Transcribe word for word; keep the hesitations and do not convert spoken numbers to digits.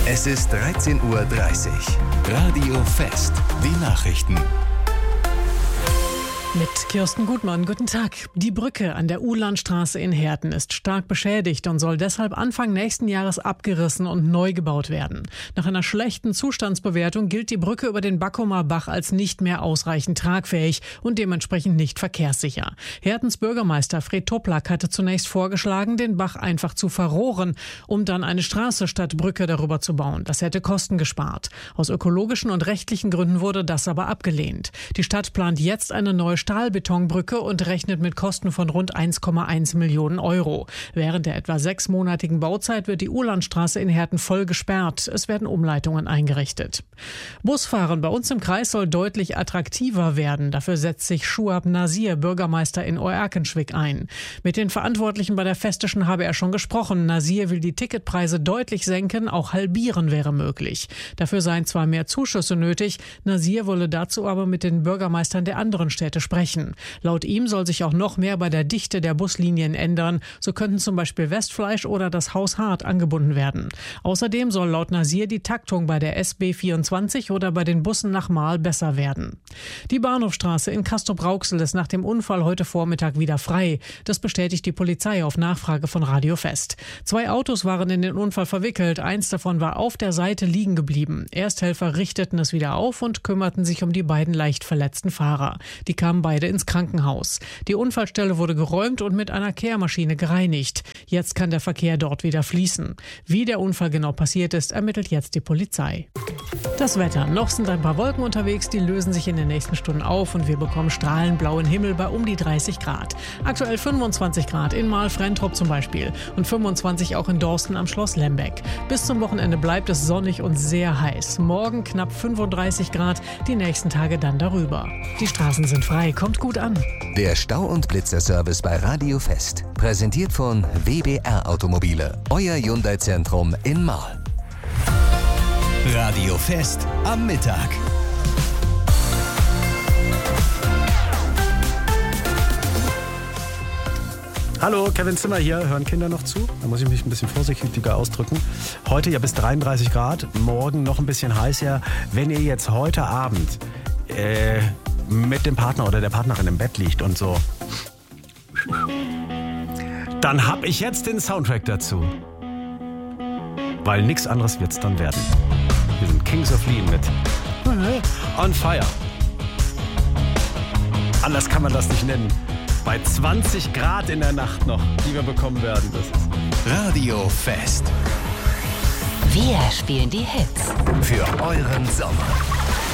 Es ist dreizehn Uhr dreißig. Radio Fest. Die Nachrichten. Mit Kirsten Gutmann, guten Tag. Die Brücke an der Uhlandstraße in Herten ist stark beschädigt und soll deshalb Anfang nächsten Jahres abgerissen und neu gebaut werden. Nach einer schlechten Zustandsbewertung gilt die Brücke über den Backumer Bach als nicht mehr ausreichend tragfähig und dementsprechend nicht verkehrssicher. Hertens Bürgermeister Fred Toplak hatte zunächst vorgeschlagen, den Bach einfach zu verrohren, um dann eine Straße statt Brücke darüber zu bauen. Das hätte Kosten gespart. Aus ökologischen und rechtlichen Gründen wurde das aber abgelehnt. Die Stadt plant jetzt eine neue Stahlbetonbrücke und rechnet mit Kosten von rund eins Komma eins Millionen Euro. Während der etwa sechsmonatigen Bauzeit wird die Uhlandstraße in Herten voll gesperrt. Es werden Umleitungen eingerichtet. Busfahren bei uns im Kreis soll deutlich attraktiver werden. Dafür setzt sich Shuab Nasir, Bürgermeister in Oerkenschwick, ein. Mit den Verantwortlichen bei der Festischen habe er schon gesprochen. Nasir will die Ticketpreise deutlich senken, auch halbieren wäre möglich. Dafür seien zwar mehr Zuschüsse nötig, Nasir wolle dazu aber mit den Bürgermeistern der anderen Städte sprechen. Laut ihm soll sich auch noch mehr bei der Dichte der Buslinien ändern. So könnten zum Beispiel Westfleisch oder das Haus Hart angebunden werden. Außerdem soll laut Nasir die Taktung bei der S B vierundzwanzig oder bei den Bussen nach Marl besser werden. Die Bahnhofstraße in Castrop-Rauxel ist nach dem Unfall heute Vormittag wieder frei. Das bestätigt die Polizei auf Nachfrage von Radio Fest. Zwei Autos waren in den Unfall verwickelt. Eins davon war auf der Seite liegen geblieben. Ersthelfer richteten es wieder auf und kümmerten sich um die beiden leicht verletzten Fahrer. Die kamen beide ins Krankenhaus. Die Unfallstelle wurde geräumt und mit einer Kehrmaschine gereinigt. Jetzt kann der Verkehr dort wieder fließen. Wie der Unfall genau passiert ist, ermittelt jetzt die Polizei. Das Wetter. Noch sind ein paar Wolken unterwegs, die lösen sich in den nächsten Stunden auf und wir bekommen strahlend blauen Himmel bei um die dreißig Grad. Aktuell fünfundzwanzig Grad in Marl-Frentrop zum Beispiel und fünfundzwanzig auch in Dorsten am Schloss Lembeck. Bis zum Wochenende bleibt es sonnig und sehr heiß. Morgen knapp fünfunddreißig Grad, die nächsten Tage dann darüber. Die Straßen sind frei, kommt gut an. Der Stau- und Blitzerservice bei Radio Fest. Präsentiert von W B R Automobile. Euer Hyundai-Zentrum in Marl. Radio Fest am Mittag. Hallo, Kevin Zimmer hier. Hören Kinder noch zu? Da muss ich mich ein bisschen vorsichtiger ausdrücken. Heute ja bis dreiunddreißig Grad, morgen noch ein bisschen heißer. Wenn ihr jetzt heute Abend äh, mit dem Partner oder der Partnerin im Bett liegt und so, dann hab ich jetzt den Soundtrack dazu. Weil nichts anderes wird's dann werden. Wir sind Kings of Lean mit On Fire. Anders kann man das nicht nennen. Bei zwanzig Grad in der Nacht noch, die wir bekommen werden. Das ist Radio Fest. Wir spielen die Hits. Für euren Sommer.